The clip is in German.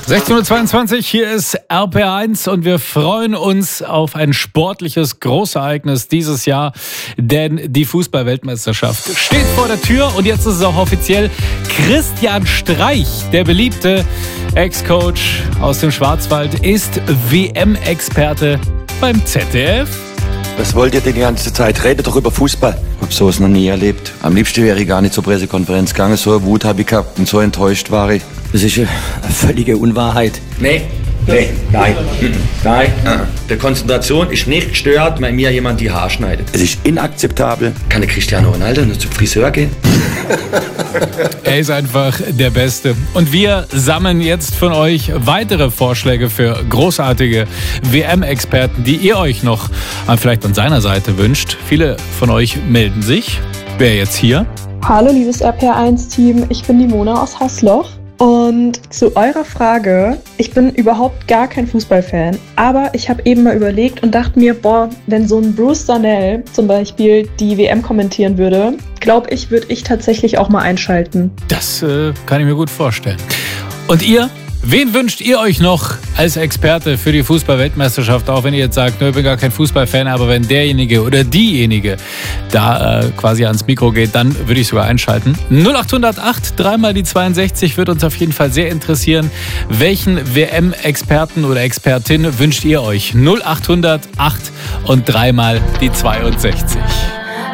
16:22 Uhr, hier ist RPR1 und wir freuen uns auf ein sportliches Großereignis dieses Jahr, denn die Fußball-Weltmeisterschaft steht vor der Tür und jetzt ist es auch offiziell. Christian Streich, der beliebte Ex-Coach aus dem Schwarzwald, ist WM-Experte beim ZDF. Was wollt ihr denn die ganze Zeit? Redet doch über Fußball. Ich hab sowas noch nie erlebt. Am liebsten wäre ich gar nicht zur Pressekonferenz gegangen. So eine Wut habe ich gehabt und so enttäuscht war ich. Das ist eine völlige Unwahrheit. Nein. Der Konzentration ist nicht gestört, wenn mir jemand die Haare schneidet. Es ist inakzeptabel. Kann der Cristiano Ronaldo nur zum Friseur gehen? Er ist einfach der Beste. Und wir sammeln jetzt von euch weitere Vorschläge für großartige WM-Experten, die ihr euch noch vielleicht an seiner Seite wünscht. Viele von euch melden sich. Wer jetzt hier? Hallo liebes RPR1-Team, ich bin die Mona aus Haßloch. Und zu eurer Frage, ich bin überhaupt gar kein Fußballfan, aber ich habe eben mal überlegt und dachte mir, wenn so ein Bruce Darnell zum Beispiel die WM kommentieren würde, glaube ich, würde ich tatsächlich auch mal einschalten. Das kann ich mir gut vorstellen. Und ihr? Wen wünscht ihr euch noch als Experte für die Fußball-Weltmeisterschaft? Auch wenn ihr jetzt sagt, ich bin gar kein Fußballfan, aber wenn derjenige oder diejenige da quasi ans Mikro geht, dann würde ich sogar einschalten. 0808, dreimal die 62, würde uns auf jeden Fall sehr interessieren. Welchen WM-Experten oder Expertin wünscht ihr euch? 0808 und dreimal die 62.